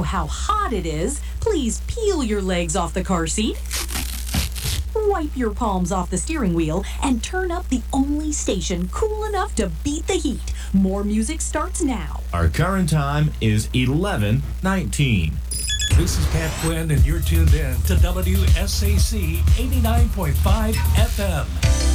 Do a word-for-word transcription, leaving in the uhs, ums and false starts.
know how hot it is, please peel your legs off the car seat. Wipe your palms off the steering wheel and turn up the only station cool enough to beat the heat. More music starts now. Our current time is eleven nineteen. This is Pat Quinn, and you're tuned in to W S A C eighty-nine point five F M.